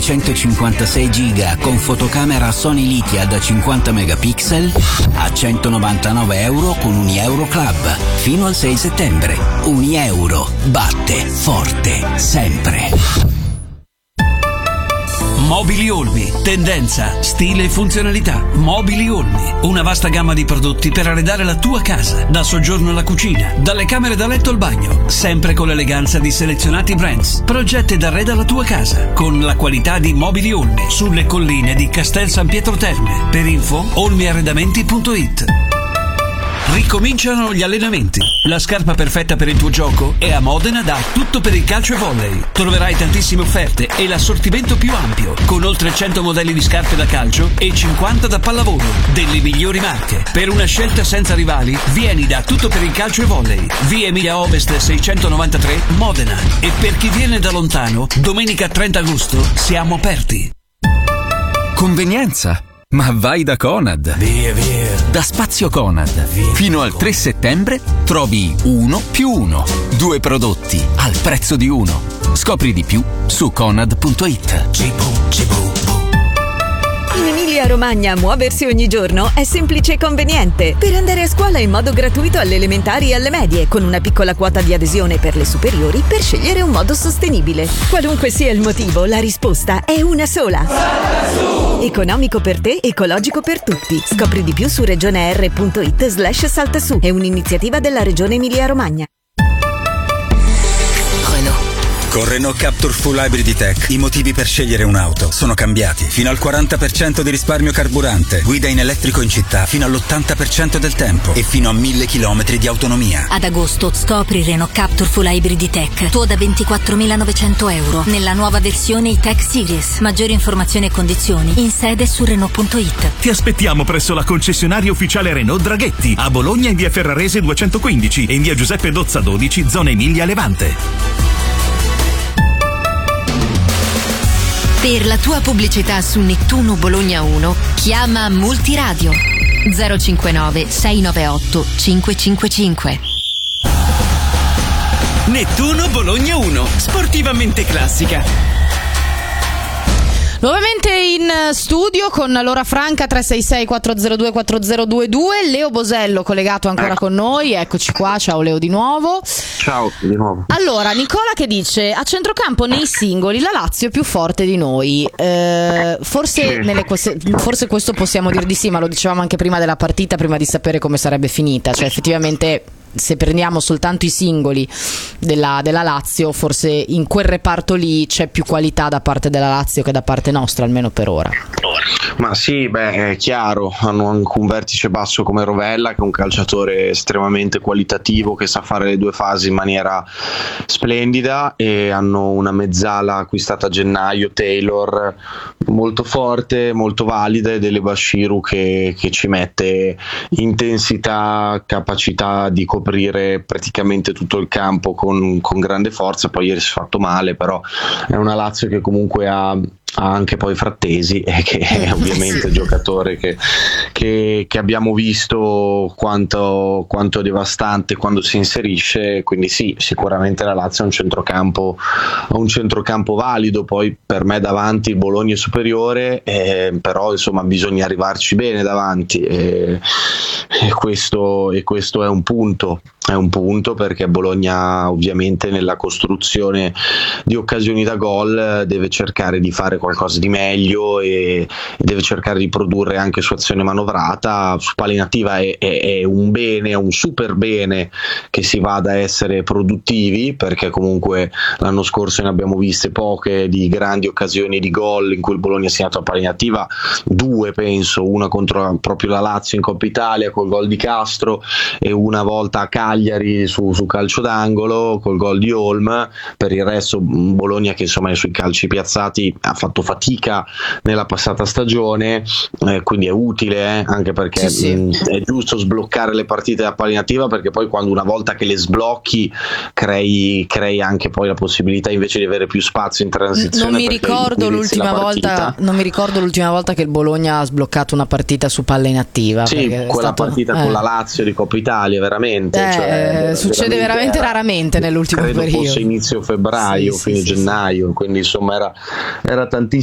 256 giga con fotocamera Sony Lithia da 50 megapixel a €199 con Unieuro Club. Fino al 6 settembre. Unieuro batte forte sempre. Mobili Olmi, tendenza, stile e funzionalità. Mobili Olmi, una vasta gamma di prodotti per arredare la tua casa, dal soggiorno alla cucina, dalle camere da letto al bagno, sempre con l'eleganza di selezionati brands. Progetta ed arreda la tua casa con la qualità di Mobili Olmi sulle colline di Castel San Pietro Terme. Per info olmiarredamenti.it. Ricominciano gli allenamenti. La scarpa perfetta per il tuo gioco è a Modena da Tutto per il calcio e volley. Troverai tantissime offerte e l'assortimento più ampio, con oltre 100 modelli di scarpe da calcio e 50 da pallavolo, delle migliori marche. Per una scelta senza rivali, vieni da Tutto per il calcio e volley. Via Emilia Ovest 693, Modena. E per chi viene da lontano, domenica 30 agosto siamo aperti. Convenienza. Ma vai da Conad. Via. Da Spazio Conad. Fino al 3 settembre trovi 1+1. 2 prodotti al prezzo di uno. Scopri di più su conad.it. In Emilia-Romagna muoversi ogni giorno è semplice e conveniente. Per andare a scuola in modo gratuito alle elementari e alle medie, con una piccola quota di adesione per le superiori per scegliere un modo sostenibile. Qualunque sia il motivo, la risposta è una sola. Economico per te, ecologico per tutti. Scopri di più su regioner.it/saltasu. È un'iniziativa della Regione Emilia-Romagna. Con Renault Captur Full Hybrid Tech i motivi per scegliere un'auto sono cambiati. Fino al 40% di risparmio carburante, guida in elettrico in città fino all'80% del tempo e fino a 1000 km di autonomia. Ad agosto scopri Renault Captur Full Hybrid Tech, tuo da €24.900 nella nuova versione E-Tech Series. Maggiori informazioni e condizioni in sede su Renault.it. Ti aspettiamo presso la concessionaria ufficiale Renault Draghetti, a Bologna in via Ferrarese 215 e in via Giuseppe Dozza 12, zona Emilia Levante. Per la tua pubblicità su Nettuno Bologna 1, chiama Multiradio 059 698 555. Nettuno Bologna 1, sportivamente classica. Nuovamente in studio con Laura Franca 366 402 4022, Leo Bosello collegato ancora con noi, eccoci qua, ciao Leo di nuovo. Ciao di nuovo. Allora, Nicola che dice: a centrocampo nei singoli la Lazio è più forte di noi. Forse questo possiamo dire di sì, ma lo dicevamo anche prima della partita, prima di sapere come sarebbe finita, cioè effettivamente se prendiamo soltanto i singoli della Lazio, forse in quel reparto lì c'è più qualità da parte della Lazio che da parte nostra, almeno per ora. Ma sì, è chiaro, hanno anche un vertice basso come Rovella, che è un calciatore estremamente qualitativo, che sa fare le due fasi in maniera splendida, e hanno una mezzala acquistata a gennaio, Taylor, molto forte, molto valida, e delle Bashiru che ci mette intensità, capacità di coprire praticamente tutto il campo con grande forza. Poi ieri si è fatto male, però è una Lazio che comunque ha anche poi Frattesi, che è ovviamente il giocatore che abbiamo visto quanto è devastante quando si inserisce. Quindi sì, sicuramente la Lazio ha un centrocampo valido. Poi per me davanti il Bologna è superiore, però insomma bisogna arrivarci bene davanti, e questo è un punto. È un punto perché Bologna ovviamente nella costruzione di occasioni da gol deve cercare di fare qualcosa di meglio e deve cercare di produrre anche su azione manovrata. Su palla inattiva è un bene, è un super bene che si vada a essere produttivi, perché comunque l'anno scorso ne abbiamo viste poche di grandi occasioni di gol in cui il Bologna ha segnato a palla inattiva, 2 penso, una contro proprio la Lazio in Coppa Italia col gol di Castro e una volta a Cagliari su calcio d'angolo col gol di Holm. Per il resto Bologna, che insomma sui calci piazzati ha fatto fatica nella passata stagione, quindi è utile, anche perché è giusto sbloccare le partite da palla inattiva, perché poi quando una volta che le sblocchi crei anche poi la possibilità invece di avere più spazio in transizione. Non mi ricordo l'ultima volta che il Bologna ha sbloccato una partita su palla inattiva. Sì, quella partita con la Lazio di Coppa Italia, veramente. Succede veramente raramente nell'ultimo periodo. Fosse inizio febbraio, fine gennaio, quindi insomma era tantissimo.